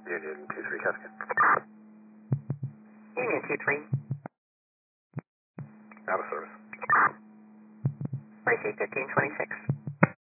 Union 2-3 Cascade. Union 2-3. Out of service. 43-15-26.